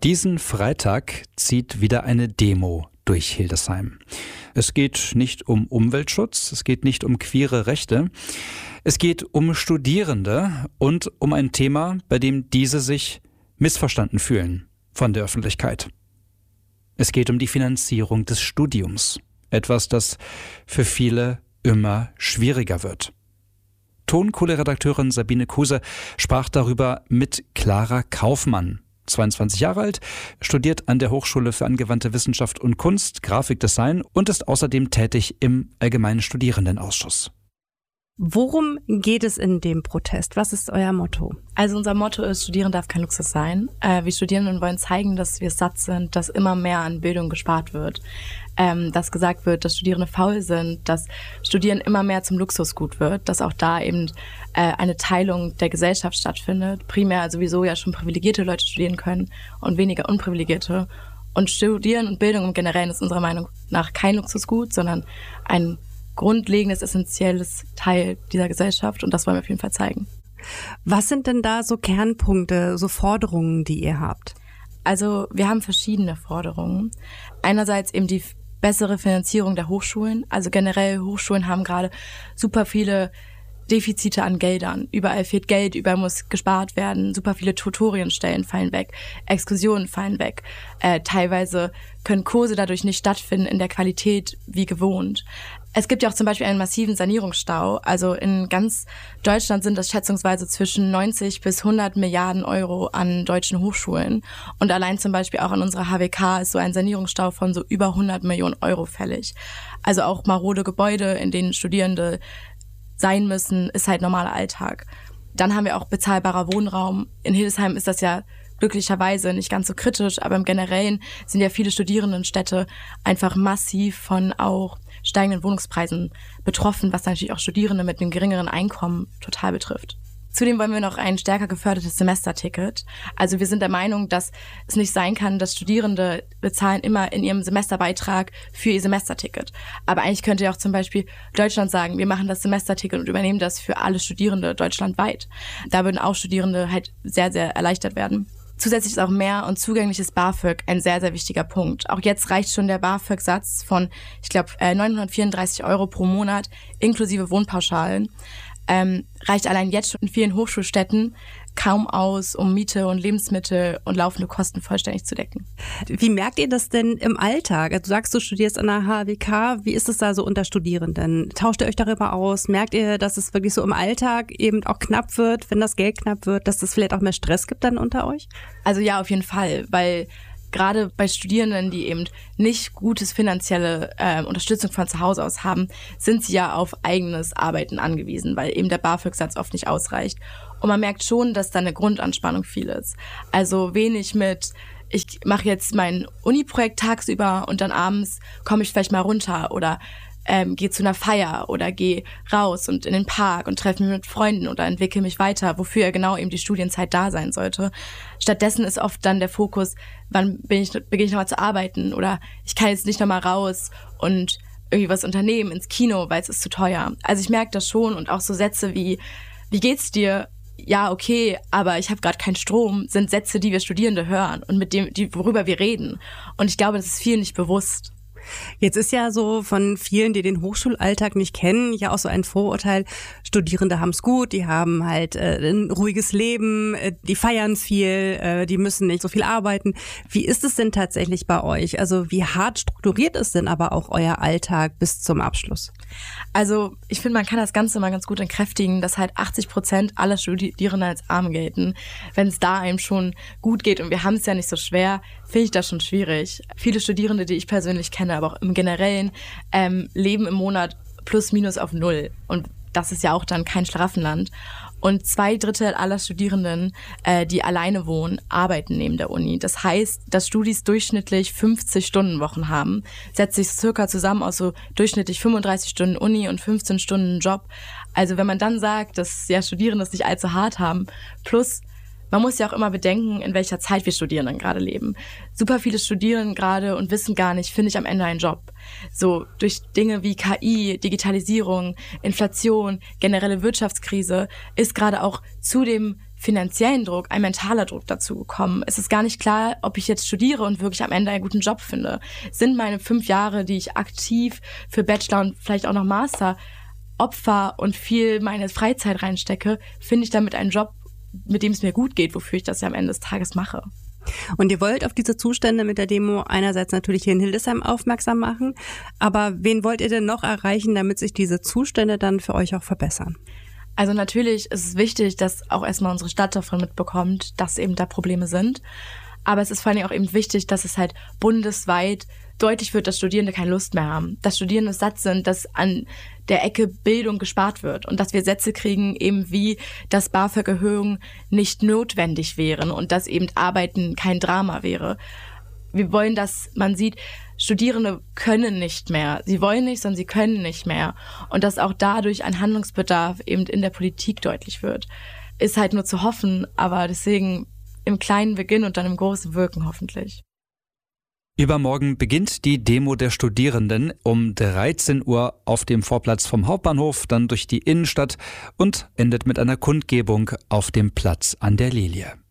Diesen Freitag zieht wieder eine Demo durch Hildesheim. Es geht nicht um Umweltschutz, es geht nicht um queere Rechte. Es geht um Studierende und um ein Thema, bei dem diese sich missverstanden fühlen von der Öffentlichkeit. Es geht um die Finanzierung des Studiums. Etwas, das für viele immer schwieriger wird. Tonkohle-Redakteurin Sabine Kuse sprach darüber mit Clara Kaufmann. 22 Jahre alt, studiert an der Hochschule für angewandte Wissenschaft und Kunst, Grafikdesign und ist außerdem tätig im Allgemeinen Studierendenausschuss. Worum geht es in dem Protest? Was ist euer Motto? Also unser Motto ist, Studieren darf kein Luxus sein. Wir Studierenden wollen zeigen, dass wir satt sind, dass immer mehr an Bildung gespart wird. Dass gesagt wird, dass Studierende faul sind, dass Studieren immer mehr zum Luxusgut wird, dass auch da eben eine Teilung der Gesellschaft stattfindet. Primär sowieso ja schon privilegierte Leute studieren können und weniger unprivilegierte. Und Studieren und Bildung im Generellen ist unserer Meinung nach kein Luxusgut, sondern ein grundlegendes, essentielles Teil dieser Gesellschaft. Und das wollen wir auf jeden Fall zeigen. Was sind denn da so Kernpunkte, so Forderungen, die ihr habt? Also wir haben verschiedene Forderungen. Einerseits eben die bessere Finanzierung der Hochschulen. Also generell Hochschulen haben gerade super viele Defizite an Geldern. Überall fehlt Geld, überall muss gespart werden. Super viele Tutorienstellen fallen weg, Exkursionen fallen weg. Teilweise können Kurse dadurch nicht stattfinden in der Qualität wie gewohnt. Es gibt ja auch zum Beispiel einen massiven Sanierungsstau. Also in ganz Deutschland sind das schätzungsweise zwischen 90 bis 100 Milliarden Euro an deutschen Hochschulen. Und allein zum Beispiel auch an unserer HWK ist so ein Sanierungsstau von so über 100 Millionen Euro fällig. Also auch marode Gebäude, in denen Studierende sein müssen, ist halt normaler Alltag. Dann haben wir auch bezahlbarer Wohnraum. In Hildesheim ist das ja glücklicherweise nicht ganz so kritisch, aber im Generellen sind ja viele Studierendenstädte einfach massiv von auch steigenden Wohnungspreisen betroffen, was natürlich auch Studierende mit einem geringeren Einkommen total betrifft. Zudem wollen wir noch ein stärker gefördertes Semesterticket. Also wir sind der Meinung, dass es nicht sein kann, dass Studierende bezahlen immer in ihrem Semesterbeitrag für ihr Semesterticket. Aber eigentlich könnte ja auch zum Beispiel Deutschland sagen, wir machen das Semesterticket und übernehmen das für alle Studierende deutschlandweit. Da würden auch Studierende halt sehr, sehr erleichtert werden. Zusätzlich ist auch mehr und zugängliches BAföG ein sehr, sehr wichtiger Punkt. Auch jetzt reicht schon der BAföG-Satz von, 934 Euro pro Monat inklusive Wohnpauschalen. Reicht allein jetzt schon in vielen Hochschulstädten kaum aus, um Miete und Lebensmittel und laufende Kosten vollständig zu decken. Wie merkt ihr das denn im Alltag? Also du sagst, du studierst an der HWK. Wie ist es da so unter Studierenden? Tauscht ihr euch darüber aus? Merkt ihr, dass es wirklich so im Alltag eben auch knapp wird, wenn das Geld knapp wird, dass es vielleicht auch mehr Stress gibt dann unter euch? Also ja, auf jeden Fall, weil gerade bei Studierenden, die eben nicht gutes finanzielle Unterstützung von zu Hause aus haben, sind sie ja auf eigenes Arbeiten angewiesen, weil eben der BAföG-Satz oft nicht ausreicht. Und man merkt schon, dass da eine Grundanspannung viel ist. Also wenig mit, ich mache jetzt mein Uni-Projekt tagsüber und dann abends komme ich vielleicht mal runter oder gehe zu einer Feier oder gehe raus und in den Park und treffe mich mit Freunden oder entwickle mich weiter, wofür ja genau eben die Studienzeit da sein sollte. Stattdessen ist oft dann der Fokus, wann beginne ich nochmal zu arbeiten oder ich kann jetzt nicht nochmal raus und irgendwie was unternehmen, ins Kino, weil es ist zu teuer. Also ich merke das schon und auch so Sätze wie geht's dir? Ja, okay, aber ich habe gerade keinen Strom, sind Sätze, die wir Studierende hören und worüber wir reden. Und ich glaube, das ist vielen nicht bewusst. Jetzt ist ja so von vielen, die den Hochschulalltag nicht kennen, ja auch so ein Vorurteil, Studierende haben es gut, die haben halt ein ruhiges Leben, die feiern viel, die müssen nicht so viel arbeiten. Wie ist es denn tatsächlich bei euch? Also wie hart strukturiert ist denn aber auch euer Alltag bis zum Abschluss? Also ich finde, man kann das Ganze mal ganz gut entkräftigen, dass halt 80% aller Studierenden als arm gelten. Wenn es da einem schon gut geht und wir haben es ja nicht so schwer, finde ich das schon schwierig. Viele Studierende, die ich persönlich kenne, aber auch im Generellen, leben im Monat plus minus auf 0. Und das ist ja auch dann kein Schlaraffenland. Und 2/3 aller Studierenden, die alleine wohnen, arbeiten neben der Uni. Das heißt, dass Studis durchschnittlich 50-Stunden-Wochen haben. Setzt sich circa zusammen aus so durchschnittlich 35 Stunden Uni und 15 Stunden Job. Also wenn man dann sagt, dass ja Studierende es nicht allzu hart haben, plus man muss ja auch immer bedenken, in welcher Zeit wir Studierenden gerade leben. Super viele studieren gerade und wissen gar nicht, finde ich am Ende einen Job. So durch Dinge wie KI, Digitalisierung, Inflation, generelle Wirtschaftskrise ist gerade auch zu dem finanziellen Druck ein mentaler Druck dazu gekommen. Es ist gar nicht klar, ob ich jetzt studiere und wirklich am Ende einen guten Job finde. Sind meine 5 Jahre, die ich aktiv für Bachelor und vielleicht auch noch Master Opfer und viel meine Freizeit reinstecke, finde ich damit einen Job, mit dem es mir gut geht, wofür ich das ja am Ende des Tages mache. Und ihr wollt auf diese Zustände mit der Demo einerseits natürlich hier in Hildesheim aufmerksam machen, aber wen wollt ihr denn noch erreichen, damit sich diese Zustände dann für euch auch verbessern? Also natürlich ist es wichtig, dass auch erstmal unsere Stadt davon mitbekommt, dass eben da Probleme sind. Aber es ist vor allem auch eben wichtig, dass es halt bundesweit deutlich wird, dass Studierende keine Lust mehr haben. Dass Studierende satt sind, dass an der Ecke Bildung gespart wird und dass wir Sätze kriegen, eben wie, dass BAföG-Erhöhungen nicht notwendig wären und dass eben Arbeiten kein Drama wäre. Wir wollen, dass man sieht, Studierende können nicht mehr. Sie wollen nicht, sondern sie können nicht mehr. Und dass auch dadurch ein Handlungsbedarf eben in der Politik deutlich wird. Ist halt nur zu hoffen, aber deswegen im Kleinen beginnen und dann im Großen wirken hoffentlich. Übermorgen beginnt die Demo der Studierenden um 13 Uhr auf dem Vorplatz vom Hauptbahnhof, dann durch die Innenstadt und endet mit einer Kundgebung auf dem Platz an der Lilie.